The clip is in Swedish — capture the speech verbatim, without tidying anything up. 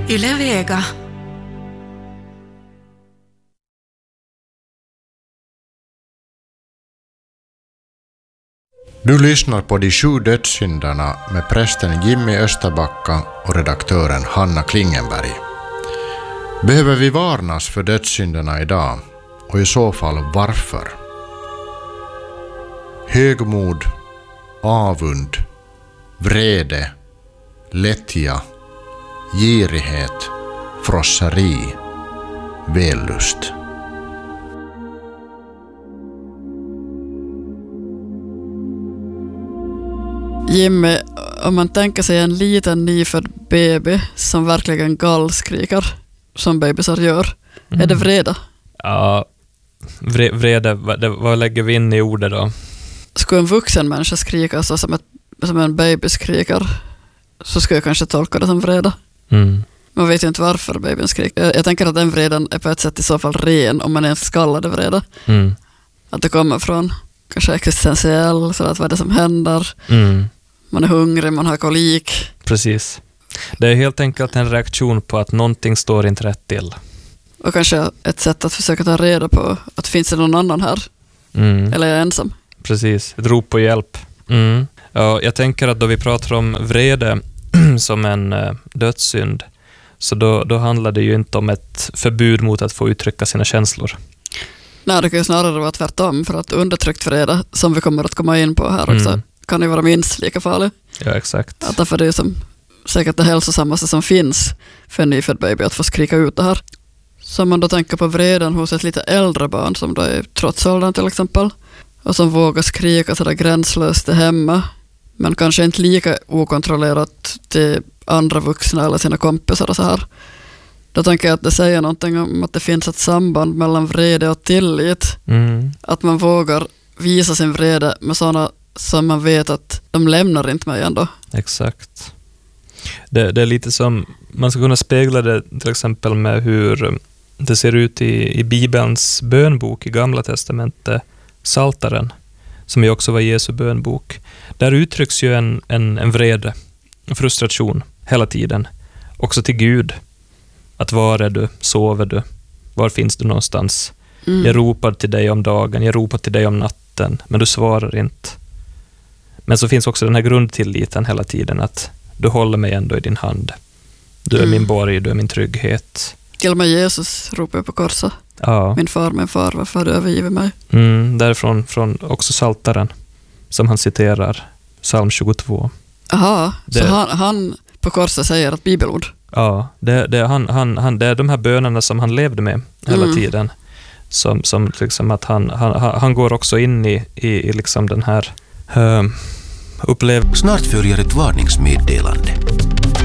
Yle Vega. Du lyssnar på De sju dödssynderna med prästen Jimmy Österbacka och redaktören Hanna Klingenberg. Behöver vi varnas för dödssynderna idag? Och i så fall varför? Högmod, avund, vrede, lättja, girighet, frosseri, vällust. Jimmy, om man tänker sig en liten nyfödd baby som verkligen gallskrikar som bebisar gör, mm. är det vrede? Ja, vre, vrede, vad, vad lägger vi in i ordet då? Skulle en vuxen människa skrika så som, ett, som en baby skrikar, så skulle jag kanske tolka det som vrede. Mm. Man vet ju inte varför babyn skriker. Jag, jag tänker att den vreden är på ett sätt i så fall ren, om man ens skallar det vrede. Mm. Att det kommer från kanske existentiell, så att vad är det som händer? Mm. Man är hungrig, man har kolik. Precis. Det är helt enkelt en reaktion på att någonting står inte rätt till. Och kanske ett sätt att försöka ta reda på att finns det någon annan här? Mm. Eller är jag ensam? Precis, ett rop på hjälp. Mm. Ja, jag tänker att då vi pratar om vrede som en uh, dödssynd, så då, då handlar det ju inte om ett förbud mot att få uttrycka sina känslor. Nej, det kan ju snarare vara tvärtom, för att undertryckt vrede, som vi kommer att komma in på här också, mm. kan ju vara minst lika farlig. Ja, exakt. Att därför det är som säkert det hälsosammaste som finns för en nyfödd baby att få skrika ut det här. Så man då tänker på vreden hos ett lite äldre barn som då är trotsåldern till exempel, och som vågar skrika sådär gränslöst hemma, men kanske inte lika okontrollerat till andra vuxna eller sina kompisar och så här. Då tänker jag att det säger någonting om att det finns ett samband mellan vrede och tillit. Mm. Att man vågar visa sin vrede med sådana som man vet att de lämnar inte mig ändå. Exakt. Det, det är lite som, man ska kunna spegla det till exempel med hur det ser ut i, i Bibelns bönbok i Gamla testamentet, Psaltaren, som ju också var Jesu bönbok. Där uttrycks ju en, en, en vrede, en frustration hela tiden. Också till Gud. Att var är du? Sover du? Var finns du någonstans? Mm. Jag ropar till dig om dagen, jag ropar till dig om natten, men du svarar inte. Men så finns också den här grundtilliten hela tiden, att du håller mig ändå i din hand. Du är mm. min borg, du är min trygghet. Till och med Jesus ropar på korset. Ja. Min far, min far, varför har du övergivit mig? Mm, därifrån från också Psaltaren, som han citerar, psalm tjugotvå. Aha, det, så han, han på korset säger ett bibelord? Ja, det, det, han, han, han, det är de här bönerna som han levde med hela mm. tiden. Som, som liksom att han, han, han går också in i, i, i liksom den här uh, upplevelsen. Snart följer ett varningsmeddelande.